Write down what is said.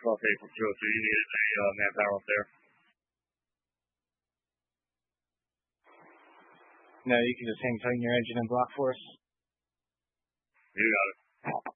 12 April 202. You needed a manpower up there. No, you can just hang tight in your engine and block for us. You got it.